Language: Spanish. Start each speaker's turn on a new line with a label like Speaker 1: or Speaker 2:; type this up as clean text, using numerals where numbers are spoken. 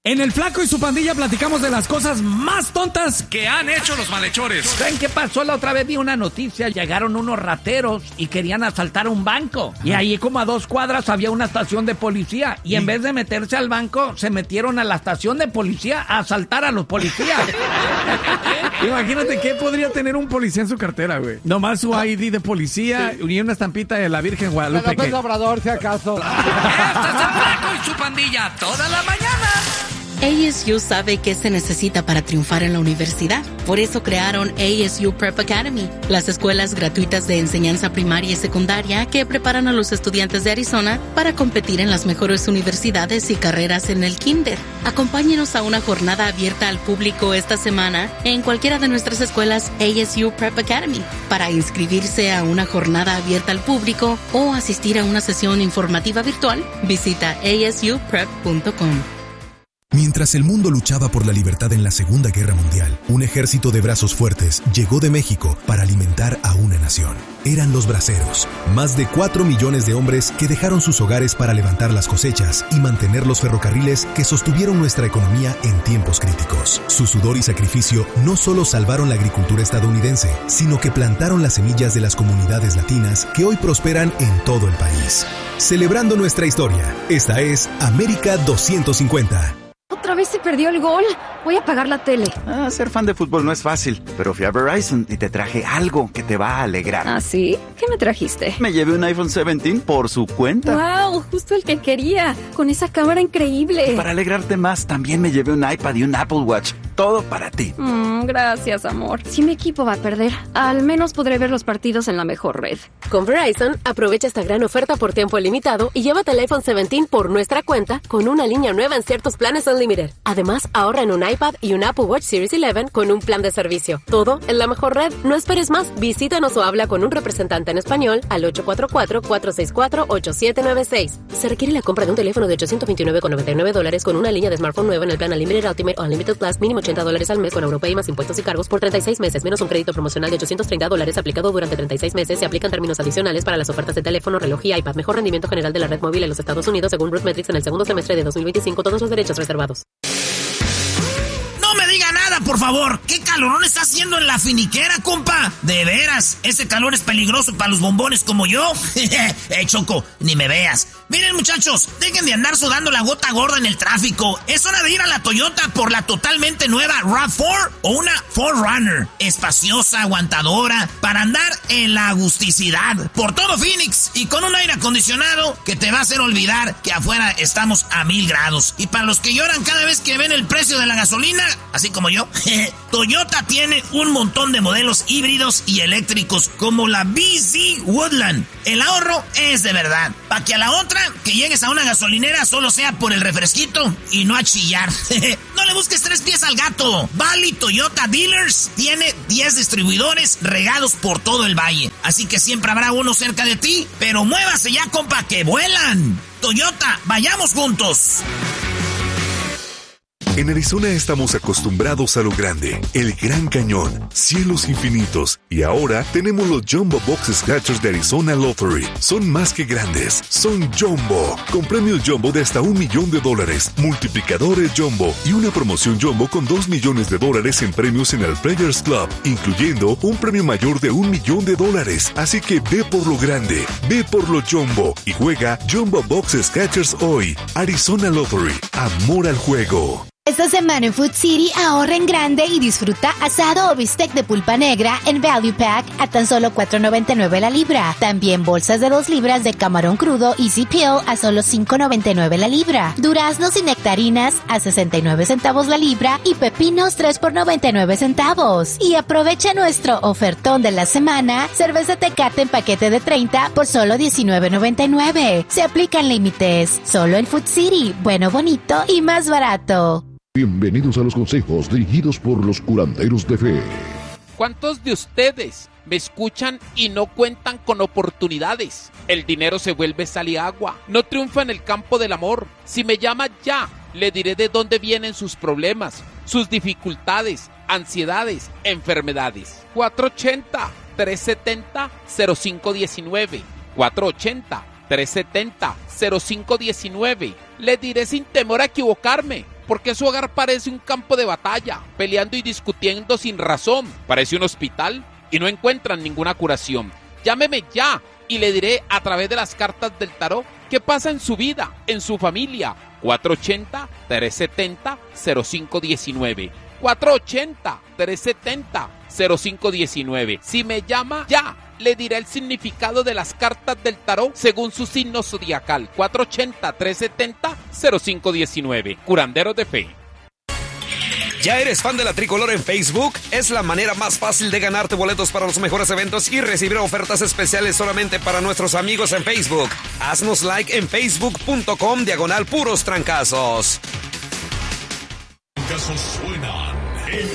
Speaker 1: En El Flaco y su pandilla platicamos de las cosas más tontas que han hecho los malhechores.
Speaker 2: ¿Saben qué pasó? La otra vez vi una noticia. Llegaron unos rateros y querían asaltar un banco. Y ahí como a 2 cuadras había una estación de policía. Y en vez de meterse al banco, se metieron a la estación de policía a asaltar a los policías.
Speaker 1: Imagínate qué podría tener un policía en su cartera, güey. Nomás su ID de policía y una estampita de la Virgen Guadalupe.
Speaker 3: López Obrador, si acaso.
Speaker 2: Este es El Flaco y su pandilla toda la mañana.
Speaker 4: ASU sabe qué se necesita para triunfar en la universidad. Por eso crearon ASU Prep Academy, las escuelas gratuitas de enseñanza primaria y secundaria que preparan a los estudiantes de Arizona para competir en las mejores universidades y carreras en el kinder. Acompáñenos a una jornada abierta al público esta semana en cualquiera de nuestras escuelas ASU Prep Academy. Para inscribirse a una jornada abierta al público o asistir a una sesión informativa virtual, visita asuprep.com.
Speaker 5: Mientras el mundo luchaba por la libertad en la Segunda Guerra Mundial, un ejército de brazos fuertes llegó de México para alimentar a una nación. Eran los braceros, más de 4 millones de hombres que dejaron sus hogares para levantar las cosechas y mantener los ferrocarriles que sostuvieron nuestra economía en tiempos críticos. Su sudor y sacrificio no solo salvaron la agricultura estadounidense, sino que plantaron las semillas de las comunidades latinas que hoy prosperan en todo el país. Celebrando nuestra historia, esta es América 250.
Speaker 6: Otra vez se perdió el gol. Voy a apagar la tele.
Speaker 7: Ser fan de fútbol no es fácil, pero fui a Verizon y te traje algo que te va a alegrar.
Speaker 6: ¿Ah, sí? ¿Qué me trajiste?
Speaker 7: Me llevé un iPhone 17 por su cuenta.
Speaker 6: ¡Wow! Justo el que quería. Con esa cámara increíble.
Speaker 7: Y para alegrarte más, también me llevé un iPad y un Apple Watch. Todo para ti.
Speaker 6: Gracias, amor. Si mi equipo va a perder, al menos podré ver los partidos en la mejor red.
Speaker 8: Con Verizon, aprovecha esta gran oferta por tiempo limitado y llévate el iPhone 17 por nuestra cuenta con una línea nueva en ciertos planes Unlimited. Además, ahorra en un iPad y un Apple Watch Series 11 con un plan de servicio. Todo en la mejor red. No esperes más. Visítanos o habla con un representante en español al 844-464-8796. Se requiere la compra de un teléfono de $829,99 con una línea de smartphone nueva en el plan Unlimited Ultimate o Unlimited Plus, mínimo $80 al mes con Europay más impuestos y cargos por 36 meses, menos un crédito promocional de $830 aplicado durante 36 meses. Se aplican términos adicionales para las ofertas de teléfono, reloj y iPad. Mejor rendimiento general de la red móvil en los Estados Unidos según RootMetrics en el segundo semestre de 2025. Todos los derechos reservados.
Speaker 9: No me diga nada, por favor. ¿Qué calorón está haciendo en la finiquera, compa? De veras, ese calor es peligroso para los bombones como yo. Choco, ni me veas. Miren, muchachos, dejen de andar sudando la gota gorda en el tráfico. Es hora de ir a la Toyota por la totalmente nueva RAV4 o una 4Runner. Espaciosa, aguantadora, para andar en la agusticidad por todo Phoenix y con un aire acondicionado que te va a hacer olvidar que afuera estamos a 1000 grados. Y para los que lloran cada vez que ven el precio de la gasolina, así como yo, Toyota tiene un montón de modelos híbridos y eléctricos como la BZ Woodland. El ahorro es de verdad. Para que a la otra que llegues a una gasolinera solo sea por el refresquito y no a chillar. No le busques 3 pies al gato. Valley Toyota Dealers tiene 10 distribuidores regados por todo el valle. Así que siempre habrá uno cerca de ti. Pero muévase ya, compa, que vuelan. Toyota, vayamos juntos.
Speaker 10: En Arizona estamos acostumbrados a lo grande, el Gran Cañón, cielos infinitos, y ahora tenemos los Jumbo Box Scratchers de Arizona Lottery. Son más que grandes, son Jumbo, con premios Jumbo de hasta $1 millón, multiplicadores Jumbo y una promoción Jumbo con $2 millones en premios en el Players Club, incluyendo un premio mayor de $1 millón. Así que ve por lo grande, ve por lo Jumbo y juega Jumbo Box Scratchers hoy. Arizona Lottery, amor al juego.
Speaker 11: Esta semana en Food City ahorra en grande y disfruta asado o bistec de pulpa negra en Value Pack a tan solo $4.99 la libra. También bolsas de 2 libras de camarón crudo Easy Peel a solo $5.99 la libra. Duraznos y nectarinas a 69 centavos la libra y pepinos 3 por 99 centavos. Y aprovecha nuestro ofertón de la semana, cerveza Tecate en paquete de 30 por solo $19.99. Se aplican límites. Solo en Food City. Bueno, bonito y más barato.
Speaker 12: Bienvenidos a los consejos dirigidos por los curanderos de fe.
Speaker 13: ¿Cuántos de ustedes me escuchan y no cuentan con oportunidades? El dinero se vuelve sal y agua. No triunfa en el campo del amor. Si me llama ya, le diré de dónde vienen sus problemas, sus dificultades, ansiedades, enfermedades. 480-370-0519. 480-370-0519. Le diré sin temor a equivocarme porque su hogar parece un campo de batalla, peleando y discutiendo sin razón. Parece un hospital y no encuentran ninguna curación. Llámeme ya y le diré a través de las cartas del tarot qué pasa en su vida, en su familia. 480-370-0519. 480-370-0519. Si me llama ya, le diré el significado de las cartas del tarot según su signo zodiacal. 480-370-0519. Curanderos de fe.
Speaker 3: ¿Ya eres fan de la Tricolor en Facebook? Es la manera más fácil de ganarte boletos para los mejores eventos y recibir ofertas especiales solamente para nuestros amigos en Facebook. Haznos like en facebook.com/puros trancazos.
Speaker 14: Trancazos suenan en